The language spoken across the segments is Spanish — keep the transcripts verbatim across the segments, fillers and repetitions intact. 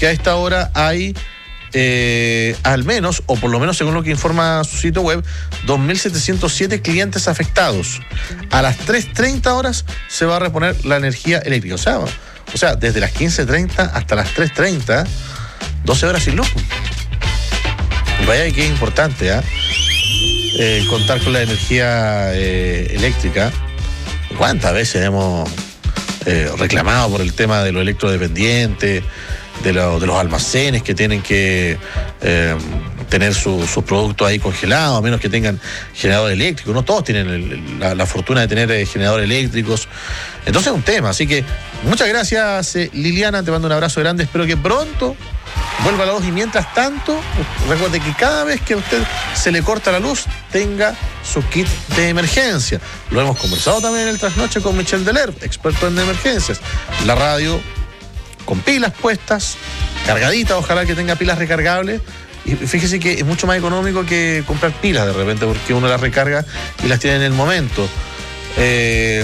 que a esta hora hay eh, al menos, o por lo menos según lo que informa su sitio web, dos mil setecientos siete clientes afectados. A las tres treinta horas se va a reponer la energía eléctrica. O sea, o sea desde las quince treinta hasta las tres treinta, doce horas sin luz. Vaya que es importante, ¿eh? Eh, contar con la energía eh, eléctrica. ¿Cuántas veces hemos eh, reclamado por el tema de los electrodependientes, de, lo, de los almacenes que tienen que eh, tener sus su productos ahí congelados, a menos que tengan generador eléctrico? No todos tienen el, la, la fortuna de tener eh, generadores eléctricos. Entonces es un tema. Así que muchas gracias, eh, Liliana. Te mando un abrazo grande. Espero que pronto vuelva la luz, y mientras tanto, recuerde que cada vez que a usted se le corta la luz, tenga su kit de emergencia. Lo hemos conversado también en el Trasnoche con Michel Delerp, experto en emergencias. La radio con pilas puestas, cargadita, ojalá que tenga pilas recargables. Y fíjese que es mucho más económico que comprar pilas de repente, porque uno las recarga y las tiene en el momento. Eh,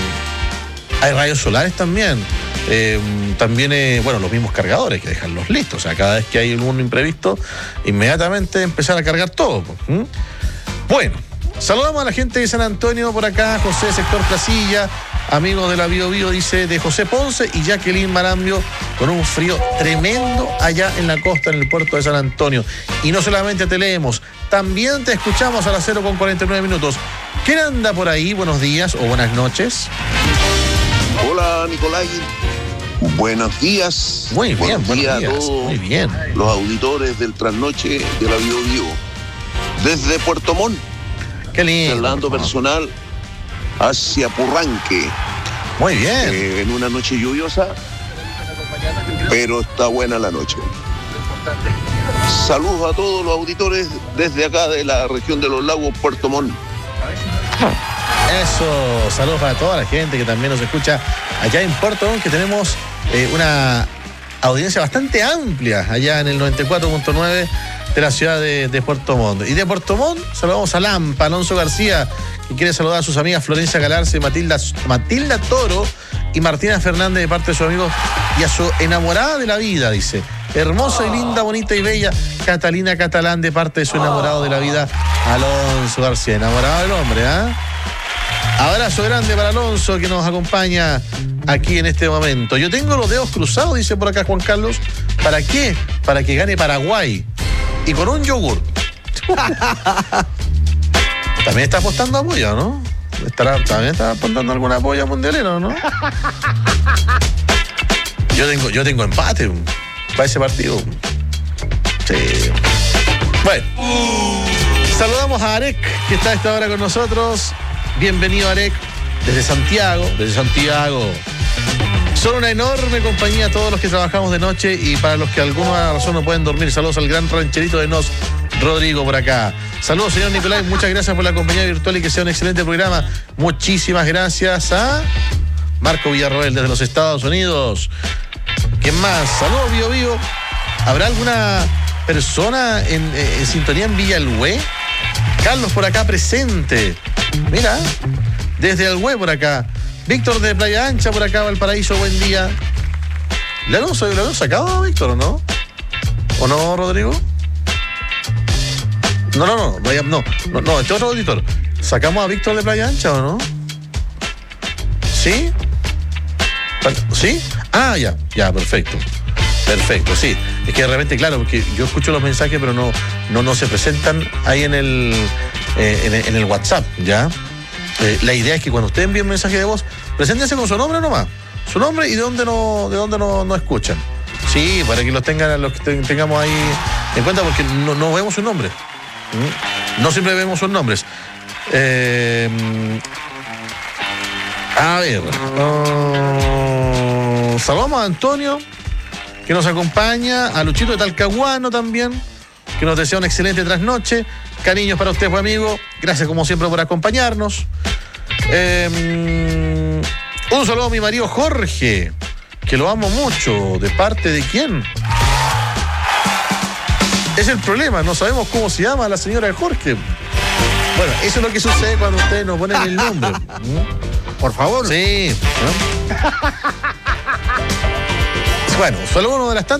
hay rayos solares también. Eh, también, eh, bueno, los mismos cargadores, que dejarlos listos. O sea, cada vez que hay algún imprevisto, inmediatamente empezar a cargar todo. ¿Mm? Bueno, saludamos a la gente de San Antonio por acá. José, sector Placilla, amigo de la Bio Bio, dice, de José Ponce, y Jacqueline Marambio, con un frío tremendo allá en la costa, en el puerto de San Antonio. Y no solamente te leemos, también te escuchamos a las cero con cuarenta y nueve minutos. ¿Quién anda por ahí? Buenos días o buenas noches. Hola, Nicolás. Buenos días. Muy bien, buenos días, días a todos muy bien. Los auditores del Trasnoche de la Bio Bio. Desde Puerto Montt. Qué lindo. Trasladando personal hacia Purranque. Muy bien. Eh, en una noche lluviosa, pero está buena la noche. Saludos a todos los auditores desde acá de la región de los lagos, Puerto Montt. Eso, saludos para toda la gente que también nos escucha allá en Puerto Montt, que tenemos eh, una audiencia bastante amplia allá en el noventa y cuatro punto nueve de la ciudad de, de Puerto Montt. Y de Puerto Montt saludamos a Lampa, Alonso García, que quiere saludar a sus amigas Florencia Galarce, Matilda, Matilda Toro y Martina Fernández de parte de su amigo, y a su enamorada de la vida, dice. Hermosa y linda, bonita y bella Catalina Catalán de parte de su enamorado de la vida, Alonso García. Enamorado del hombre, ¿ah? ¿eh? Abrazo grande para Alonso, que nos acompaña aquí en este momento. Yo tengo los dedos cruzados, dice por acá Juan Carlos. ¿Para qué? Para que gane Paraguay. Y con un yogur. También está apostando a polla, ¿no? Estará, también está apostando alguna polla mundialera, ¿no? Yo tengo, yo tengo empate para ese partido. Sí. Bueno. Saludamos a Arek, que está a esta hora con nosotros. Bienvenido, Arek, desde Santiago, desde Santiago. Son una enorme compañía a todos los que trabajamos de noche y para los que alguna razón no pueden dormir. Saludos al gran rancherito de Nos, Rodrigo, por acá. Saludos, señor Nicolás, muchas gracias por la compañía virtual y que sea un excelente programa. Muchísimas gracias a Marco Villarroel desde los Estados Unidos. ¿Quién más? Saludos, Bio Bio. ¿Habrá alguna persona en, en sintonía en Villa El Hue? Carlos por acá presente. Mira, desde El Hue por acá. Víctor de Playa Ancha por acá, Valparaíso, buen día. ¿Le hemos, ¿le hemos sacado, Víctor, o no? ¿O no, Rodrigo? No, no, no, vaya, no, no, no, este otro auditor. ¿Sacamos a Víctor de Playa Ancha o no? ¿Sí? ¿Sí? Ah, ya, ya, perfecto. Perfecto, sí. Es que de repente, claro, porque yo escucho los mensajes, pero no, no, no se presentan ahí en el, eh, en, en el WhatsApp, ¿ya? Eh, la idea es que cuando usted envíe un mensaje de voz, preséntese con su nombre nomás. Su nombre y de dónde no, de dónde no, no escuchan. Sí, para que los tengan, los que tengamos ahí en cuenta, porque no, no vemos su nombre. ¿Mm? No siempre vemos sus nombres. Eh, a ver. Uh, saludamos a Antonio, que nos acompaña, a Luchito de Talcahuano también, que nos desea una excelente trasnoche. Cariños para usted, pues, amigo. Gracias, como siempre, por acompañarnos. Eh, un saludo a mi marido Jorge, que lo amo mucho. ¿De parte de quién? Es el problema, no sabemos cómo se llama la señora Jorge. Bueno, eso es lo que sucede cuando ustedes nos ponen el nombre. Por favor. Sí. ¿No? Bueno, solo uno de las tantas.